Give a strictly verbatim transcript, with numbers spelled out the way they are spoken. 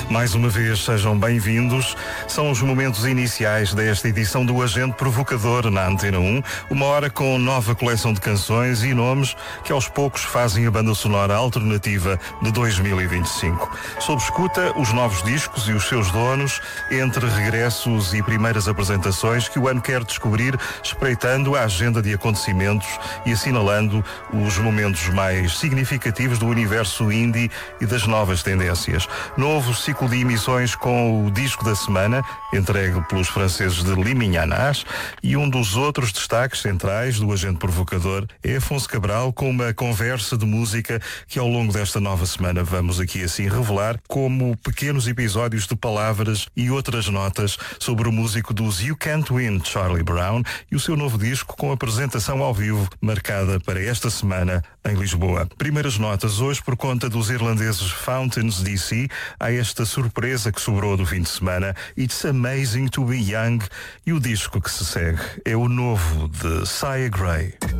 Mais uma vez, sejam bem-vindos. São os momentos iniciais desta edição do Agente Provocador na Antena um. Uma hora com nova coleção de canções e nomes que aos poucos fazem a banda sonora alternativa de dois mil e vinte e cinco. Sob escuta, os novos discos e os seus donos, entre regressos e primeiras apresentações que o ano quer descobrir, espreitando a agenda de acontecimentos e assinalando os momentos mais significativos do universo indie e das novas tendências. Novo ciclo de emissões com o disco da semana, entregue pelos franceses de Liminhanas, e um dos outros destaques centrais do Agente Provocador é Afonso Cabral, com uma conversa de música que ao longo desta nova semana vamos aqui assim revelar como pequenos episódios de palavras e outras notas sobre o músico dos You Can't Win, Charlie Brown, e o seu novo disco com apresentação ao vivo marcada para esta semana em Lisboa. Primeiras notas hoje por conta dos irlandeses Fountains D C. Há esta surpresa que sobrou do fim de semana, It's Amazing to Be Young, e o disco que se segue é o novo de Sia Gray.